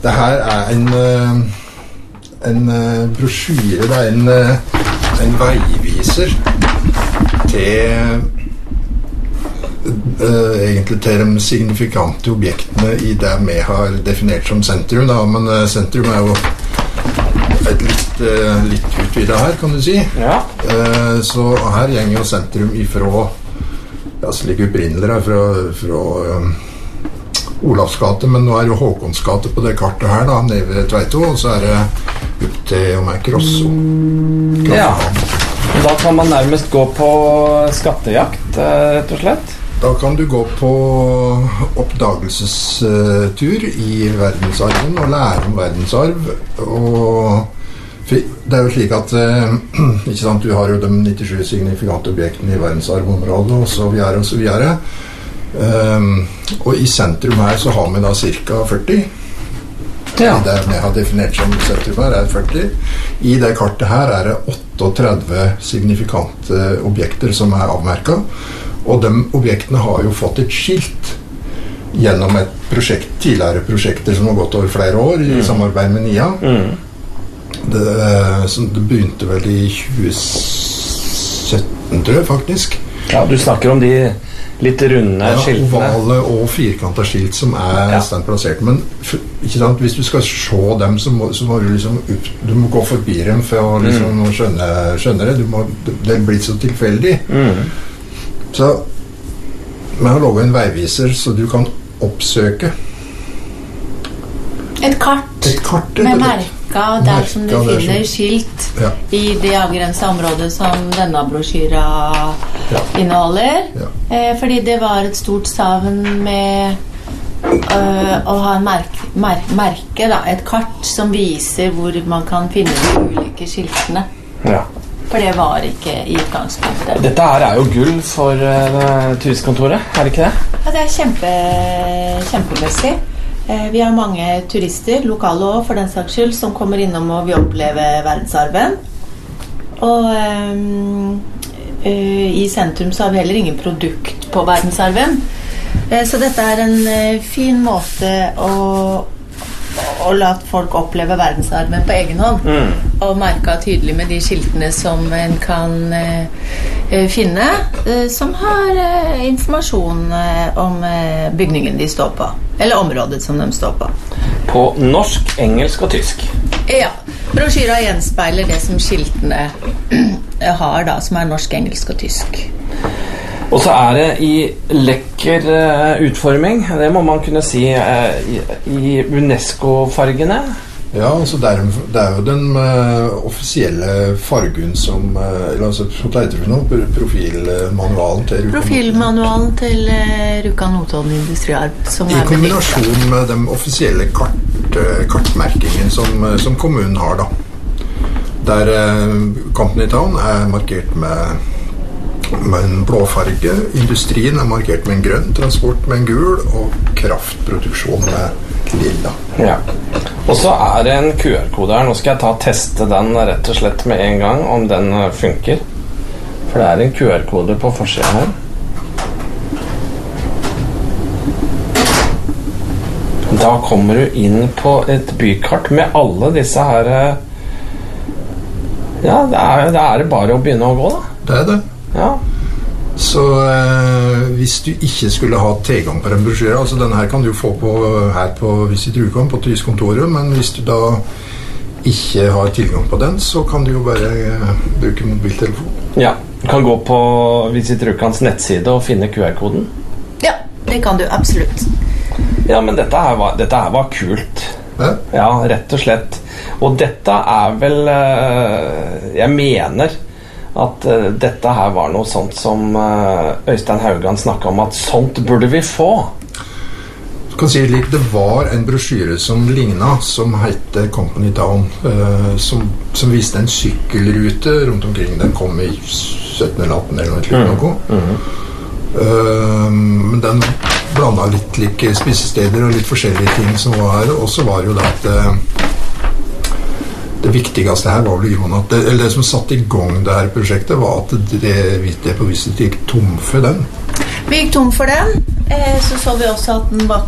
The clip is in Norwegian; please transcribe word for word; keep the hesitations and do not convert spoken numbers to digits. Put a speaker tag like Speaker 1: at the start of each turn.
Speaker 1: Det her er en, en brosjyre, det er en, en veiviser til, uh, egentlig til de signifikante objektene i det vi har definert som sentrum, da. Men uh, sentrum er jo et litt, uh, litt utvidet her, kan du si.
Speaker 2: Ja.
Speaker 1: Uh, så her gjenger jo sentrum ifra, ja, slik opprinnelig her, fra, fra um, Olavs gate, men nå er jo Håkons gate på det kartet her da, nede ved Tveito, og så er det opp til om jeg Krosso.
Speaker 2: Ja, da kan man nærmest gå på skattejakt, rett og slett.
Speaker 1: Da kan du gå på oppdagelsestur i verdensarven og lære om verdensarv, og det er jo slik at ikke sant, du har jo de nittisju signifikante objektene i verdensarvområdet, og så videre og så videre. Um, og i sentrum her så har vi da cirka førti. Ja. Det vi har definert som sentrum her er førti. I det kartet her er det otteogtredve signifikante objekter som er avmerket, og de objektene har jo fått et skilt gjennom et prosjekt, tidligere prosjekter som har gått over flere år i mm. samarbeid med N I A. Mm. det, det begynte vel i tjue sytten, tror jeg faktisk.
Speaker 2: Ja, du snakker om de litt runde
Speaker 1: ja,
Speaker 2: skiltene.
Speaker 1: Ovale og firkanta skilt som er ja. standplassert. Men ikke sant, hvis du skal se dem, så må, så må du liksom upp, du må gå forbi dem for å liksom mm. skjønne, skjønne det. Du må, det blir så tilfeldig. Mm. Så vi har laget en veiviser, så du kan oppsøke
Speaker 3: et kart,
Speaker 1: et kart
Speaker 3: med merka der merka som du finner som, skilt ja. I det avgrensede området som denne brosjyra ja. inneholder. Ja. Eh, fordi det var et stort savn med øh, å ha en merke, merke, merke da, et kart som viser hvor man kan finne de ulike skiltene.
Speaker 2: Ja.
Speaker 3: For det var ikke i utgangspunktet.
Speaker 2: Dette her er jo gull for uh, turistkontoret, er det ikke det?
Speaker 3: Ja, det er kjempe, kjempemessig. Eh, vi har mange turister, lokale også for den saks skyld, som kommer innom og vil oppleve verdensarven. Og um, uh, i sentrum så har vi heller ingen produkt på verdensarven. Eh, så dette er en uh, fin måte å og la folk oppleve verdensarven på egen hånd mm. og merke tydelig med de skiltene som en kan eh, finne eh, som har eh, informasjon eh, om eh, bygningen de står på eller området som de står på
Speaker 2: på norsk, engelsk og tysk.
Speaker 3: Ja, brosjyra gjenspeiler det som skiltene har da, som er norsk, engelsk og tysk.
Speaker 2: Og så er det i lekker uh, utforming, det må man kunne si, uh, i, i UNESCO-fargene.
Speaker 1: Ja, altså det er, det er jo den uh, offisielle fargen som, uh, eller altså, hva heter det nå? Profilmanualen til Rjukan.
Speaker 3: Profilmanualen til uh, Rjukan Notodden Industriarv.
Speaker 1: I kombinasjon med den offisielle kart, uh, kartmerkingen som, uh, som kommunen har da. Der uh, Company Town er markert med med en blå farge, industrien er markert med en grønn, transport med en gul og kraftproduksjon med lilla.
Speaker 2: Ja. Og så er det en Q R-kode her. Nå skal jeg ta og teste den rett og slett med en gang om den funker. For det er en Q R-kode på forsiden her. Da kommer du inn på et bykart med alle disse her. Ja, det er, det er bare å begynne å gå da.
Speaker 1: Det er det.
Speaker 2: Ja.
Speaker 1: Så eh, hvis du ikke skulle ha tilgang på den brosjyra, altså denne her kan du få på, her på Visit Rjukan på turistkontoret, men hvis du da ikke har tilgang på den, så kan du jo bare eh, bruke mobiltelefon.
Speaker 2: Ja, du kan gå på Visit Rjukans nettside og finne Q R-koden.
Speaker 3: Ja, det kan du absolutt.
Speaker 2: Ja, men dette her var, dette her var kult.
Speaker 1: Ja?
Speaker 2: Ja, rett og slett. Og dette er vel, eh, jeg mener at uh, dette her var noe sånt som uh, Øystein Haugan snakket om, at sånt burde vi få.
Speaker 1: Du kan si litt, det var en brosjyre som lignet, som heter Company Town, uh, som, som viste en sykkelrute rundt omkring. Den kom i sytten eller atten eller noe slik noe. Mm. Uh, men den blandet litt like spisesteder og litt forskjellige ting som var her, og så var jo det at uh, det viktigste her var vel at det, eller det som satt i gang det her prosjektet var at det, det på viset gikk tom for den.
Speaker 3: Vi gikk tom for den, eh, så så vi også at den var